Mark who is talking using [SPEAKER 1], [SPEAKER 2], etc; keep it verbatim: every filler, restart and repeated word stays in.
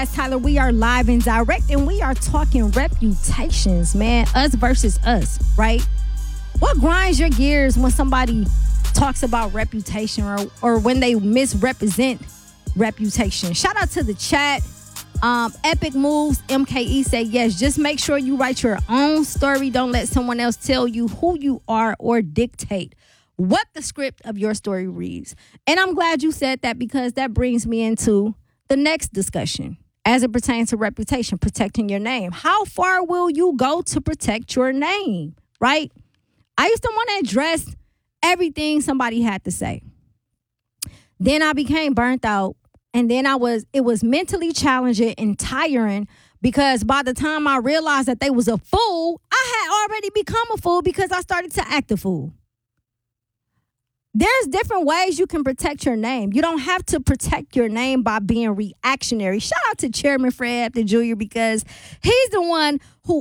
[SPEAKER 1] guys, Tyler. We are live and direct, and we are talking reputations, man. Us versus us, right? What grinds your gears when somebody talks about reputation or, or when they misrepresent reputation? Shout out to the chat. Um, Epic Moves, M K E said, yes, just make sure you write your own story. Don't let someone else tell you who you are or dictate what the script of your story reads. And I'm glad you said that, because that brings me into the next discussion as it pertains to reputation, protecting your name. How far will you go to protect your name, right? I used to want to address everything somebody had to say. Then I became burnt out, and then I was, it was mentally challenging and tiring, because by the time I realized that they was a fool, I had already become a fool because I started to act a fool. There's different ways you can protect your name. You don't have to protect your name by being reactionary. Shout out to Chairman Fred Hampton Junior because he's the one who